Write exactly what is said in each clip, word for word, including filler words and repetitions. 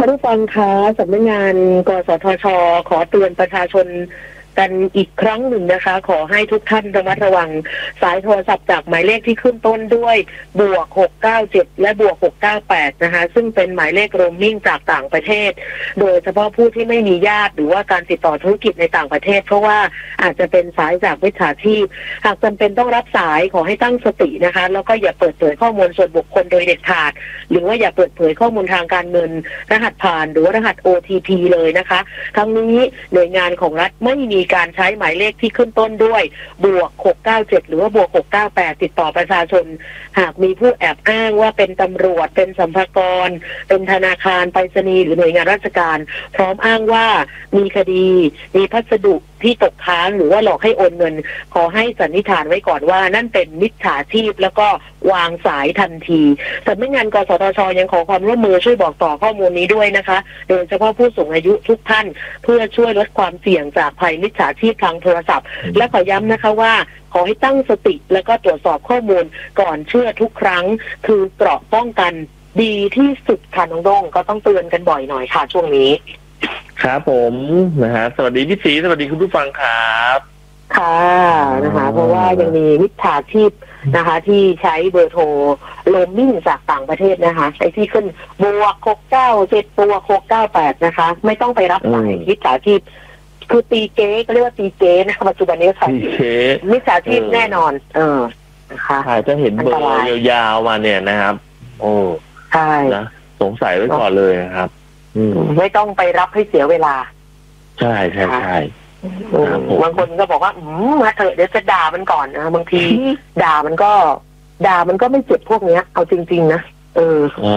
ท่านผู้ฟังคะสำนักงานกสทช.ขอเตือนประชาชนกันอีกครั้งหนึ่งนะคะ ขอให้ทุกท่านระมัดระวังสายโทรศัพท์จากหมายเลขที่ขึ้นต้นด้วยบวกหกเก้าเจ็ดและบวกหกเก้าแปดนะคะซึ่งเป็นหมายเลขโรมมิ่งจากต่างประเทศโดยเฉพาะผู้ที่ไม่มีญาติหรือว่าการติดต่อธุรกิจในต่างประเทศเพราะว่าอาจจะเป็นสายจากมิจฉาชีพหากจำเป็นต้องรับสายขอให้ตั้งสตินะคะแล้วก็อย่าเปิดเผยข้อมูลส่วนบุคคลโดยเด็ดขาดหรือว่าอย่าเปิดเผยข้อมูลทางการเงินรหัสผ่านหรือรหัส โอ ที พี เลยนะคะทั้งนี้หน่วยงานของรัฐไม่มีการใช้หมายเลขที่ขึ้นต้นด้วยบวกหกเก้าเจ็ดหรือว่าบวกหกเก้าแปดติดต่อประชาชนหากมีผู้แอบอ้างว่าเป็นตำรวจเป็นสรรพากรเป็นธนาคารไปรษณีย์หรือหน่วยงานราชการพร้อมอ้างว่ามีคดีมีพัสดุที่ตกค้างหรือว่าหลอกให้โอนเงินขอให้สันนิษฐานไว้ก่อนว่านั่นเป็นมิจฉาชีพแล้วก็วางสายทันทีสำนักงานกสทช.ยังขอความร่วมมือช่วยบอกต่อข้อมูลนี้ด้วยนะคะโดยเฉพาะผู้สูงอายุทุกท่านเพื่อช่วยลดความเสี่ยงจากภัยมิจฉาชีพทางโทรศัพท์และขอย้ำนะคะว่าขอให้ตั้งสติแล้วก็ตรวจสอบข้อมูลก่อนเชื่อทุกครั้งคือเกราะป้องกันดีที่สุดค่ะน้องด้งก็ต้องเตือนกันบ่อยหน่อยค่ะช่วงนี้ครับผมนะฮะสวัสดีพี่ศรีสวัสดีคุณผู้ฟังครับค่ะนะคะเพราะว่ายังมีมิจฉาชีพนะคะที่ใช้เบอร์โทรโรมมิ่งจากต่างประเทศนะคะใช้ที่ขึ้นบวกหกเก้าเจ็ดบวกหกเก้าแปดนะคะไม่ต้องไปรับสายมิจฉาชีพคือตีเก๊ก็เรียกว่าตีเก๊นะปัจจุบันนี้ค่ะตีเก๊มิจฉาชีพแน่นอนเออนะคะใช่จะเห็นเบอร์ยาวๆมาเนี่ยนะครับโอ้ใช่นะสงสัยไว้ก่อนเลยนะครับไม่ต้องไปรับให้เสียเวลาใช่ใช่ใช่บางคนก็บอกว่าอืมมาเถอะเดี๋ยวจะด่ามันก่อนนะบางทีด่ามันก็ด่ามันก็ไม่เจ็บพวกเนี้ยเอาจริงๆนะเออ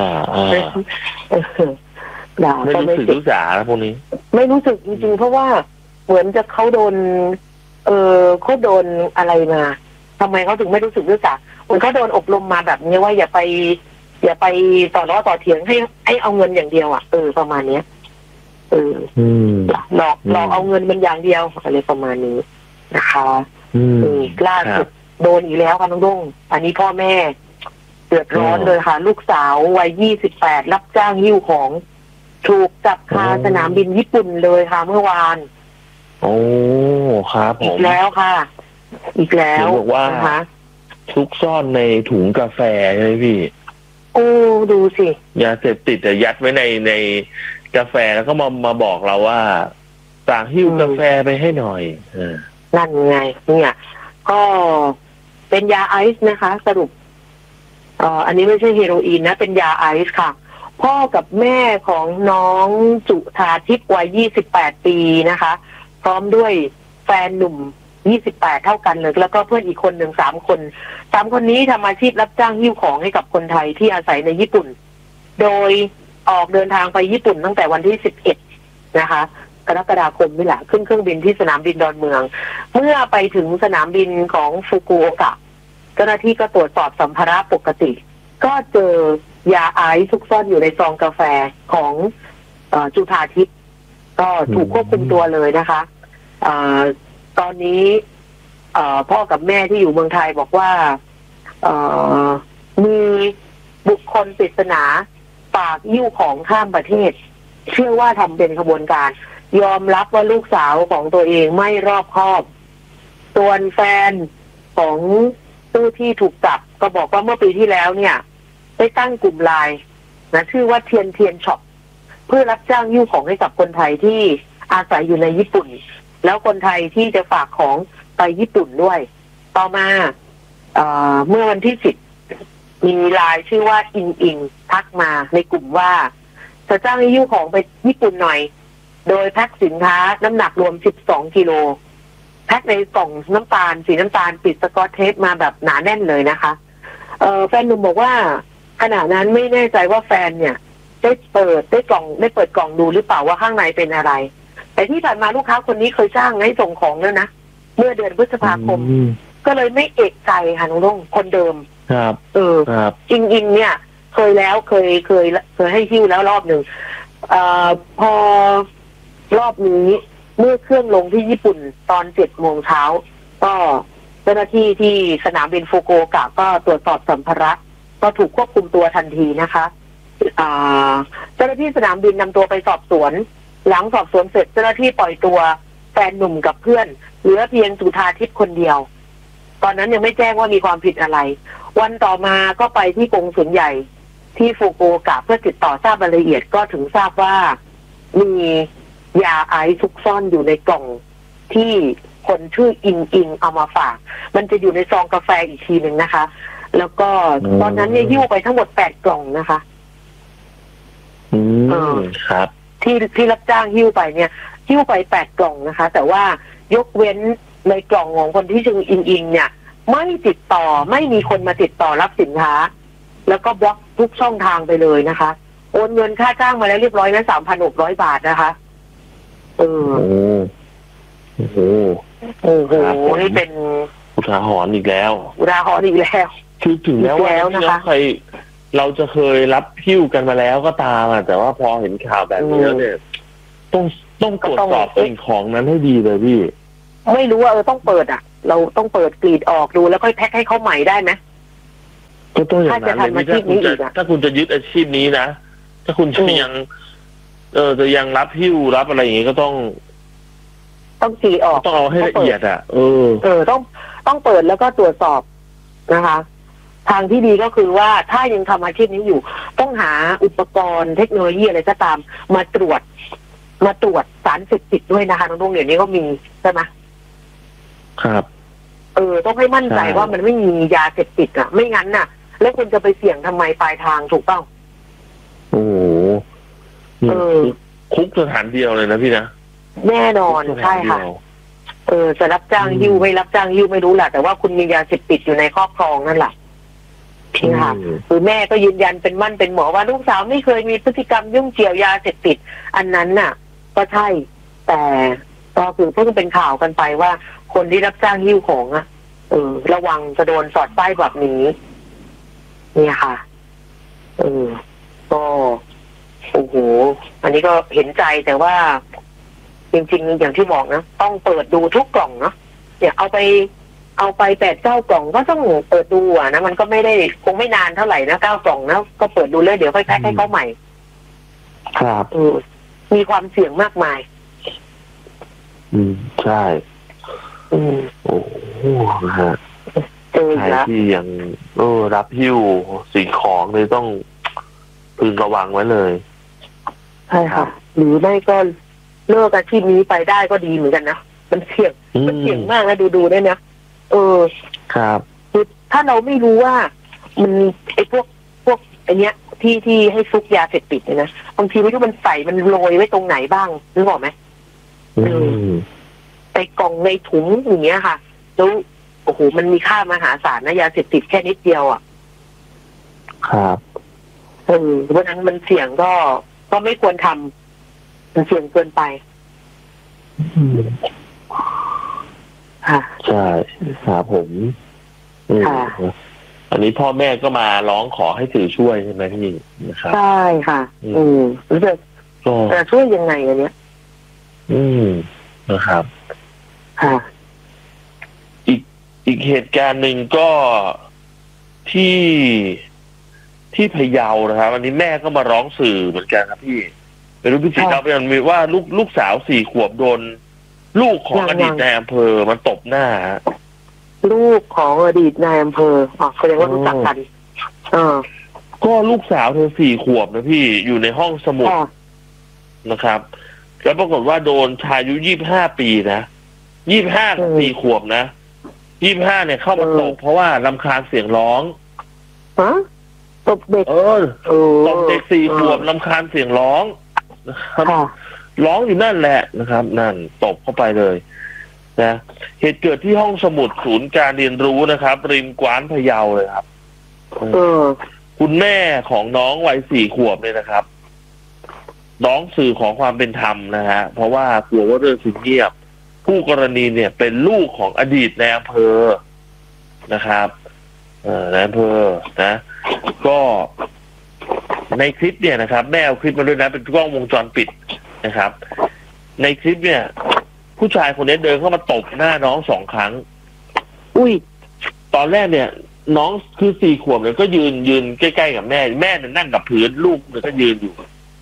ด่าก็ไม่รู้สึกรู้สาแล้วพวกนี้ไม่รู้สึกจริงๆเพราะว่าเหมือนจะเขาโดนเออเขาโดนอะไรมาทำไมเขาถึงไม่รู้สึกรู้สาเหมือนเขาโดนอบรมมาแบบนี้ว่าอย่าไปอย่าไปต่อล้อต่อเถียงให้ให้เอาเงินอย่างเดียวอ่ะเออประมาณเนี้ยเออหลอกหลอกเอาเงินมันอย่างเดียวอะไรประมาณนี้นะคะล่าสุดโดนอีกแล้วค่ะน้องด้งอันนี้พ่อแม่เดือดร้อนเลยค่ะลูกสาววัยยี่สิบแปดรับจ้างหิ้วของถูกจับคาสนามบินญี่ปุ่นเลยค่ะเมื่อวานโอ้ครับผมอีกแล้วค่ะอีกแล้วบอกว่านะคะซุกซ่อนในถุงกาแฟใช่ไหมพี่โอ้ดูสิยาเสพติดแต่ยัดไว้ในในกาแฟแล้วก็มามาบอกเราว่าสั่งหิ้วกาแฟไปให้หน่อยเออนั่นไงเนี่ยก็เป็นยาไอซ์นะคะสรุปเอ่ออันนี้ไม่ใช่เฮโรอีนนะเป็นยาไอซ์ค่ะพ่อกับแม่ของน้องจุธาทิพย์วัยยี่สิบแปดปีนะคะพร้อมด้วยแฟนหนุ่มยี่สิบแปดเท่ากันเลยแล้วก็เพื่อนอีกคนหนึ่งสามคนสามคนนี้ทำอาชีพรับจ้างหิ้วของให้กับคนไทยที่อาศัยในญี่ปุ่นโดยออกเดินทางไปญี่ปุ่นตั้งแต่วันที่สิบเอ็ดนะคะกรกฎาคมนี่แหละขึ้นเครื่องบินที่สนามบินดอนเมืองเมื่อไปถึงสนามบินของฟุกุโอกะเจ้าหน้าที่ก็ตรวจสอบสัมภาระปกติก็เจอยาไอซ์ซุกซ่อนอยู่ในซองกาแฟของเอ่อจุธาทิพย์ก็ถูกควบคุมตัวเลยนะคะเอ่อตอนนี้เอ่อพ่อกับแม่ที่อยู่เมืองไทยบอกว่าเอ่อมีบุคคลปริศนาฝากหิ้วของข้ามประเทศเชื่อว่าทำเป็นขบวนการยอมรับว่าลูกสาวของตัวเองไม่รอบคอบส่วนแฟนของผู้ที่ถูกจับก็บอกว่าเมื่อปีที่แล้วเนี่ยได้ตั้งกลุ่มไลน์นะชื่อว่าเทียนเทียนช็อปเพื่อรับจ้างหิ้วของให้กับคนไทยที่อาศัยอยู่ในญี่ปุ่นแล้วคนไทยที่จะฝากของไปญี่ปุ่นด้วยต่อมาเอ่อเมื่อวันที่สิบมีไลน์ชื่อว่าอิงอิงทักมาในกลุ่มว่าจะจ้างให้หิ้วของไปญี่ปุ่นหน่อยโดยแพ็คสินค้าน้ำหนักรวมสิบสองกิโลแพ็คในกล่องน้ำตาลสีน้ำตาลปิดสกอตเทปมาแบบหนาแน่นเลยนะคะเอ่อแฟนหนุ่มบอกว่าขณะนั้นไม่แน่ใจว่าแฟนเนี่ยได้เปิดได้กล่องได้เปิดกล่องดูหรือเปล่าว่าข้างในเป็นอะไรแต่ที่ผ่านมาลูกค้าคนนี้เคยจ้างให้ส่งของแล้วนะเมื่อเดือนพฤษภาคมก็เลยไม่เอกใจค่ะน้องลุงคนเดิมครับเออจริงๆเนี่ยเคยแล้วเคยเคยเคยให้หิ้วแล้วรอบหนึ่งเอ่อพอรอบนี้เมื่อเครื่องลงที่ญี่ปุ่นตอนเจ็ดโมงเช้าก็เจ้าหน้าที่ที่สนามบินฟุกุโอกะก็ตรวจสอบสัมภาระก็ถูกควบคุมตัวทันทีนะคะอ่าเจ้าจ้าหน้าที่สนามบินนำตัวไปสอบสวนหลังสอบสวนเสร็จเจ้าหน้าที่ปล่อยตัวแฟนหนุ่มกับเพื่อนเหลือเพียงสุธาทิพย์คนเดียวตอนนั้นยังไม่แจ้งว่ามีความผิดอะไรวันต่อมาก็ไปที่กงสุลใหญ่ที่ฟุกุโอกะเพื่อติดต่อทราบรายละเอียดก็ถึงทราบว่ามียาไอซ์ซุกซ่อนอยู่ในกล่องที่คนชื่ออิงอิงเอามาฝากมันจะอยู่ในซองกาแฟอีกทีหนึ่งนะคะ แล้วก็ตอนนั้นเนี่ยหิ้วไปทั้งหมดแปดกล่องนะคะอืมครับที่ที่รับจ้างหิ้วไปเนี่ยหิ้วไปแปดกล่องนะคะ แต่ว่ายกเว้นในกล่องของคนที่ชื่ออิงอิงเนี่ยไม่ติดต่อไม่มีคนมาติดต่อรับสินค้าแล้วก็บล็อกทุกช่องทางไปเลยนะคะโอนเงินค่าจ้างมาแล้วเรียบร้อยนะสามพันหกร้อยบาทนะคะเออโอ้โหโอ้โหนี่เป็นอุทาหรณ์อีกแล้วอุทาหรณ์อีกแล้วคือถึงแม้ว่าเราเคยเราจะเคยรับพิ้วกันมาแล้วก็ตามอ่ะแต่ว่าพอเห็นข่าวแบบนี้แล้วเนี่ยต้องต้องตรวจสอบสิ่งของนั้นให้ดีเลยพี่ไม่รู้ว่าเออต้องเปิดอ่ะเราต้องเปิดกรีดออกดูแล้วค่อยแพ็คให้เขาใหม่ได้ไหมก็ต้องอย่างนั้นเลยถ้าคุณจะถ้าคุณจะยึดอาชีพนี้นะถ้าคุณจะยังเออจะยังรับพิ้วรับอะไรอย่างงี้ก็ต้องต้องกรีดออกต้องเอาให้ละเอียดอ่ะเออเออต้องต้องเปิดแล้วก็ตรวจสอบนะคะทางที่ดีก็คือว่าถ้ายังทำอาชีพนี้อยู่ต้องหาอุปกรณ์เทคโนโลยีอะไรก็ตามมาตรวจมาตรวจสารเสพติดด้วยนะคะน้องๆเดี๋ยวนี้ก็มีใช่ไหมครับเออต้องให้มั่นใจว่ามันไม่มียาเสพติดอ่ะไม่งั้นน่ะแล้วคุณจะไปเสี่ยงทำไมปลายทางถูกต้องโอ้โหเออคุกสถานเดียวเลยนะพี่นะแน่นอนใช่ค่ะเออจะรับจ้างยิ้วไม่รับจ้างยิ้วไม่รู้แหละแต่ว่าคุณมียาเสพติดอยู่ในครอบครองนั่นแหละพี่ค่ะคือแม่ก็ยืนยันเป็นมั่นเป็นหมอว่าลูกสาวไม่เคยมีพฤติกรรมยุ่งเกี่ยวยาเสพติดอันนั้นน่ะก็ใช่แต่ก็คือเพิ่งเป็นข่าวกันไปว่าคนที่รับจ้างหิ้วของอ่ะเออระวังจะโดนสอดไส้แบบนี้เนี่ยค่ะเออก็โอ้โหอันนี้ก็เห็นใจแต่ว่าจริงๆอย่างที่บอกนะต้องเปิดดูทุกกล่องเนาะเนี่ยเอาไปเอาไปแปดเก้ากล่องก็ต้องเปิดดูอ่ะนะมันก็ไม่ได้คงไม่นานเท่าไหร่นะเก้ากล่องนะก็เปิดดูเลยเดี๋ยวค่อยแพ็คให้เขาใหม่ครับเออมีความเสี่ยงมากมายอืมใช่อืมโอ้โหฮะใครที่ยังเออรับหิ้วสิ่งของเลยต้องพึงระวังไว้เลยใช่ค่ะหรือไม่ก็เลิกอาชีพนี้ไปได้ก็ดีเหมือนกันนะมันเสี่ยงมันเสี่ยงมากนะดูดูได้นะเออครับคือถ้าเราไม่รู้ว่ามันไอ้พวกพวกไอ้เนี้ยที่ที่ให้ซุกยาเสพติดเนี่ยนะบางทีไม่รู้มันใส่มันโรยไว้ตรงไหนบ้างนึกออกไหมในกล่องในถุงอย่างเงี้ยค่ะแล้วโอ้โหมันมีค่ามหาศาลนะยาเสพติดแค่นิดเดียวอ่ะครับเออเพราะนั้นมันเสี่ยงก็ก็ไม่ควรทำมันเสี่ยงเกินไปค่ะใช่ครับผมค่ะอันนี้พ่อแม่ก็มาร้องขอให้สื่อช่วยใช่ไหมพี่นะครับใช่ค่ะอืมรู้สึกจะช่วยยังไงอันเนี้ยอืมนะครับค่ะอีกอีกเหตุการณ์หนึ่งก็ที่ที่พะเยานะครับอันนี้แม่ก็มาร้องสื่อเหมือนกันครับพี่ไม่รู้พี่จิตเราเป็นมีว่าลูกลูกสาวสี่ขวบโดนลูกของอดีตนายอำเภอมันตบหน้าลูกของอดีตนายอำเภออ๋อแสดงว่ารู้จักกันเออก็ลูกสาวเธอสี่ขวบนะพี่อยู่ในห้องสมุดนะครับแล้วปรากฏว่าโดนชายอายุยี่สิบห้าปีนะยี่สิบห้าสี่ขวบนะยี่สิบห้าเนี่ยเข้ามาตบเพราะว่ารำคาญเสียงร้องฮะตบเด็กเออตบเด็กสี่ขวบรำคาญเสียงร้องนะครับร้องอยู่นั่นแหละนะครับนั่นตบเข้าไปเลยนะเหตุเกิดที่ห้องสมุดศูนย์การเรียนรู้นะครับริมกว้านพะเยาเลยครับคุณแม่ของน้องวัยสี่ขวบเนี่ยนะครับน้องสื่อขอความเป็นธรรมนะฮะเพราะว่ากลัวว่าเรื่องจะเงียบผู้กรณีเนี่ยเป็นลูกของอดีตนายอำเภอนะครับเออนายอำเภอนะก็ในคลิปเนี่ยนะครับแม่เอาคลิปมาด้วยนะเป็นกล้องวงจรปิดนะครับในคลิปเนี่ยผู้ชายคนนี้เดินเข้ามาตบหน้าน้องสองครั้งอุ้ยตอนแรกเนี่ยน้องคือสี่ขวบเนี่ยก็ยืนยืนใกล้ๆกับแม่แม่เนี่ยนั่งกับพื้นลูกเนี่ยก็ยืนอยู่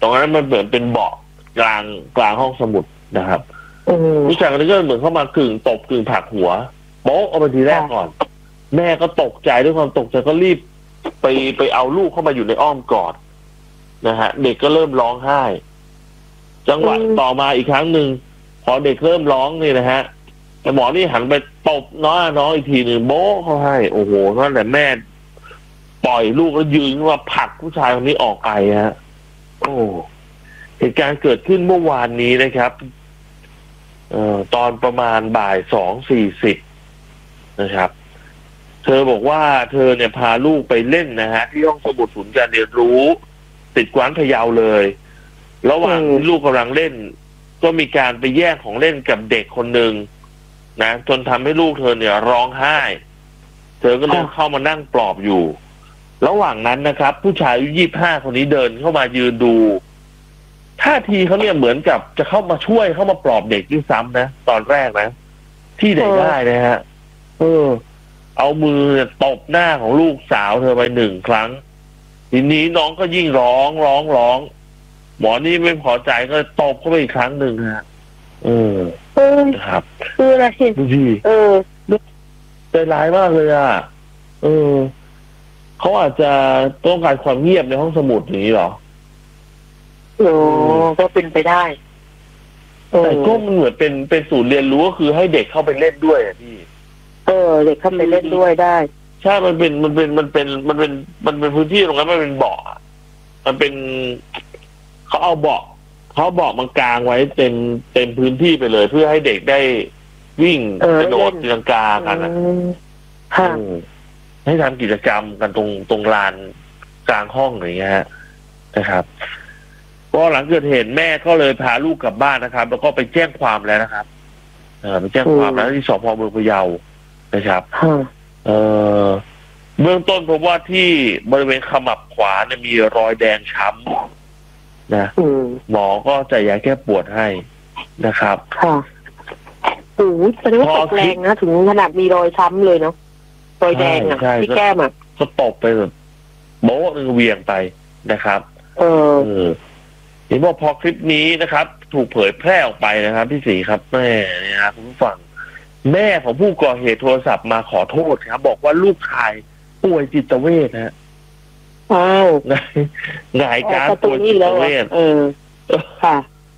ตรงนั้นมันเหมือนเป็นเบาะกลางกลางห้องสมุดนะครับอืมผู้ชายคนนี้ก็เหมือนเข้ามากึ่งตบกึ่งผลักหัวโป๊ะเอาไปทีแรกก่อน แม่ก็ตกใจด้วยความตกใจก็รีบไปไปเอาลูกเข้ามาอยู่ในอ้อมกอดนะฮะเด็กก็เริ่มร้องไห้ จังหวะต่อมาอีกครั้งหนึ่งพอเด็กเริ่มร้องนี่นะฮะแต่หมอนี่หันไปตบน้องน้องอีกทีหนึ่งโบ๊ะเขาให้โอ้โหนั่นแหละแม่ปล่อยลูกแล้วยืนว่าผลักผู้ชายคนนี้ออกไปฮะโอ้เหตุการณ์เกิดขึ้นเมื่อวานนี้นะครับเอ่อตอนประมาณบ่ายสองสี่สิบนะครับเธอบอกว่าเธอเนี่ยพาลูกไปเล่นนะฮะที่ห้องสมุดศูนย์การเรียนรู้ติดกวานพะเยาเลยระหว่างที่ลูกกำลังเล่นก็มีการไปแย่งของเล่นกับเด็กคนหนึ่งนะจนทำให้ลูกเธอเนี่ยร้องไห้เธอก็เลยเข้ามานั่งปลอบอยู่ระหว่างนั้นนะครับผู้ชายอายุยี่สิบห้าคนนี้เดินเข้ามายืนดูท่าทีเขาเนี่ยเหมือนกับจะเข้ามาช่วยเข้ามาปลอบเด็กด้วยซ้ำนะตอนแรกนะที่ไหนได้นะฮะเออเอามือตบหน้าของลูกสาวเธอไปหนึ่งครั้งทีนี้น้องก็ยิ่งร้องร้องร้องหมอนี่ไม่พอใจก็ตบเข้าไปอีกครั้งหนึ่งฮะเออครับคืออะไรดูดิเออใจร้ายมากเลยอ่ะเออเขาอาจจะต้องการความเงียบในห้องสมุดอย่างนี้หรอโอ้ก็เป็นไปได้แต่ก็มันเหมือนเป็นเป็นศูนย์เรียนรู้ก็คือให้เด็กเข้าไปเล่นด้วยอ่ะพี่เออเด็กเข้าไปเล่นด้วยได้ใช่มันเป็นมันเป็นมันเป็นมันเป็นมันเป็นพื้นที่ตรงนั้นมันเป็นเบาะมันเป็นเขาเอาเบาะเขาเบาะมันกางไว้เต็มเต็มพื้นที่ไปเลย เพื่อให้เด็กได้วิ่งกระโดดตีลังกากันนะให้ทำกิจกรรมกันตรงตรงลานกลางห้องอย่างเงี้ยนะครับก็หลังเกิดเหตุแม่ก็เลยพาลูกกลับบ้านนะครับแล้วก็ไปแจ้งความแล้วนะครับเออไปแจ้งความแล้วที่สพ.เมืองพะเยานะครับเออเบื้องต้นพบว่าที่บริเวณขมับขวาเนี่ยมีรอยแดงช้ำนะหมอก็จ่ายยาแก้ปวดให้นะครับค่ะโอ้ยแสดงว่าตกแรงนะถึงขนาดมีรอยช้ำเลยเนาะรอยแดงอ่ะที่แก้มอ่ะก็ตบไปแบบโบ๊ะนึงเวียงไปนะครับเออเห็นว่าพอคลิปนี้นะครับถูกเผยแพร่ออกไปนะครับพี่ศรีครับแม่เนี่ยครับคุณผู้ฟังแม่ของผู้ก่อเหตุโทรศัพท์มาขอโทษครับบอกว่าลูกชายป่วยจิตเวชนะอ้าวหงายการป่วยจิตเวชเออค่ะ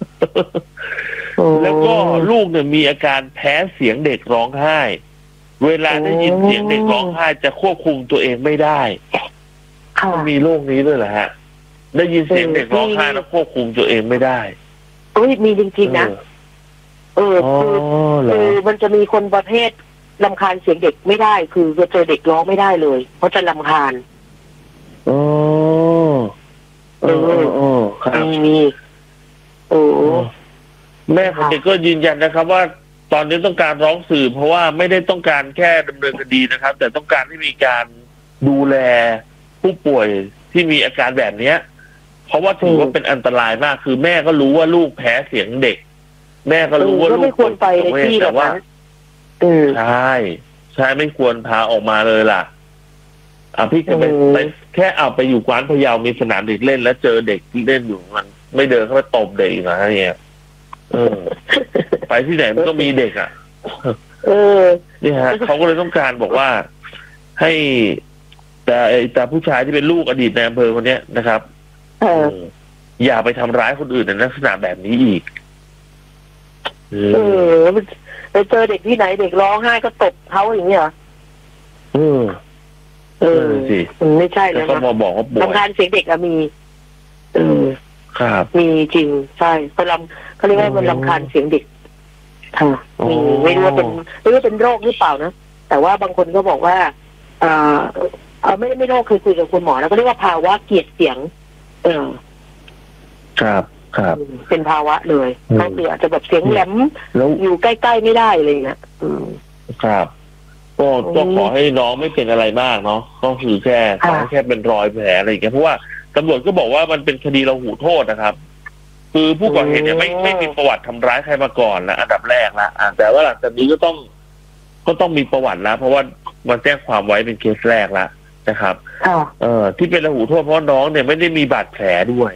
แล้วก็ลูกเนี่ยมีอาการแพ้เสียงเด็กร้องไห้เวลาได้ยินเสียงเด็กร้องไห้จะควบคุมตัวเองไม่ได้มันมีโรคนี้ด้วยเหรอฮะได้ยินเสียงเด็กร้องไห้แล้วควบคุมตัวเองไม่ได้เอ้ยมีจริงๆนะเออคือคือมันจะมีคนประเภทรำคาญเสียงเด็กไม่ได้คือจะเจอเด็กร้องไม่ได้เลยเพราะจะรำคาญอ๋อเออเออครับมีโอ้แม่ของเด็กก็ยืนยันนะครับว่าตอนนี้ต้องการร้องสื่อเพราะว่าไม่ได้ต้องการแค่ดำเนินคดีนะครับแต่ต้องการให้มีการดูแลผู้ป่วยที่มีอาการแบบเนี้ยเพราะว่าถือว่าเป็นอันตรายมากคือแม่ก็รู้ว่าลูกแพ้เสียงเด็กแม่ก็รู้ว่าลูกควรไปในที่แต่ว่าใช่ใช่ไม่ควรพาออกมาเลยล่ะอ่ะพี่จะไปไปแค่เอาไปอยู่กวานพะเยามีสนามเด็กเล่นแล้วเจอเด็กที่เล่นอยู่มันไม่เดินเข้าไปตบเด็กอีกนะเนี่ยเออไปที่ไหนมันก็มีเด็กอ่ะเออนี่ฮะเขาก็เลยต้องการบอกว่าให้แต่แต่ผู้ชายที่เป็นลูกอดีตนายอำเภอคนนี้นะครับเอออย่าไปทำร้ายคนอื่นในลักษณะแบบนี้อีกเออไปเจอเด็กที่ไหนเด็กร้องไห้ก็ตบเขาอย่างเงี้ยเออเออสิไม่ใช่เลยนะมาบอกว่าป่วยรำคาญเสียงเด็กอะมีเออครับมีจริงใช่เขาลำเขาเรียกว่ามันรำคาญเสียงเด็กค่ะมีไม่รู้ว่าเป็นไม่รู้ว่าเป็นโรคหรือเปล่านะแต่ว่าบางคนก็บอกว่าอ่าเออไม่ไม่โรคคือคุยกับคุณหมอแล้วก็เรียกว่าภาวะเกลียดเสียงเออครับครับเป็นภาวะเลยก็คืออาจจะแบบเสียงแหลมอยู่ใกล้ๆไม่ได้เลยนะอืมครับก็ก็ขอให้น้องไม่เป็นอะไรมากเนาะก็คือแค่แค่เป็นรอยแผลอะไรอย่างเงี้ยเพราะว่าตำรวจก็บอกว่ามันเป็นคดีเราหูโทษนะครับคือผู้ก่อเหตุเนี่ยไม่ไม่มีประวัติทำร้ายใครมาก่อนนะอันดับแรกละแต่ว่าหลังจากนี้ก็ต้องก็ต้องมีประวัติแล้วเพราะว่ามันแจ้งความไว้เป็นเคสแรกละนะครับเออที่เป็นระหูโทษเพราะน้องเนี่ยไม่ได้มีบาดแผลด้วย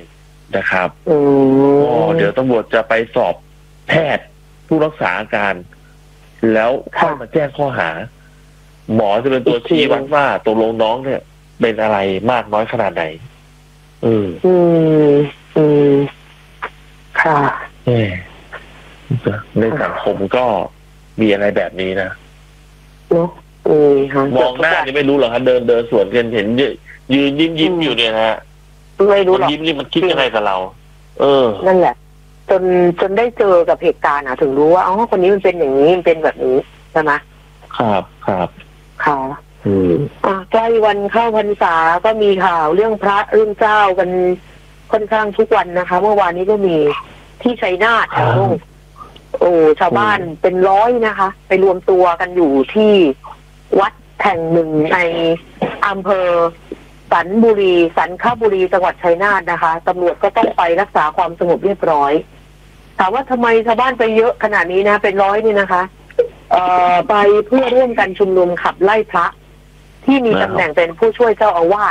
นะครับอืมอ๋อเดี๋ยวตำรวจจะไปสอบแพทย์ผู้รักษาอาการ แล้วค่อยมาแจ้งข้อหา หมอจะเป็นตัวชี้วัดว่าตกลงน้องเนี่ย เป็นอะไรมากน้อยขนาดไหนอืมอืมอืมค่ะเอ่ในสังคมก็มีอะไรแบบนี้นะเนาะอืมค่ะมองหน้านี่ไม่รู้หรอกครับเดินเดินสวนกันเห็นยืนยิ้มยิ้มอยู่เนี่ยนะฮะไม่รู้มันหรอกยิ้มนี่มันคิดยังไงกับเรา เออนั่นแหละ จนจนได้เจอกับเหตุการณ์อ่ะ ถึงรู้ว่าอ๋อคนนี้มันเป็นอย่างนี้มันเป็นแบบนี้ใช่ไหมครับครับค่ะอืมอ่ะใกล้วันเข้าพรรษาก็มีข่าวเรื่องพระเรื่องเจ้ากันค่อนข้างทุกวันนะคะ เมื่อวานนี้ก็มีที่ชัยนาทค่ะลุงโอ้ชาวบ้านเป็นร้อยนะคะ ไปรวมตัวกันอยู่ที่วัดแห่งหนึ่งในอำเภอสันบุรีสันคบุรีจังหวัดชัยนาทนะคะตำรวจก็ต้องไปรักษาความสงบเรียบร้อยถามว่าทำไมชาวบ้านไปเยอะขนาดนี้นะเป็นร้อยนี่นะคะ เอ่อไปเพื่อร่วมกันชุมนุมขับไล่พระที่มีตำแหน่งเป็นผู้ช่วยเจ้าอาวาส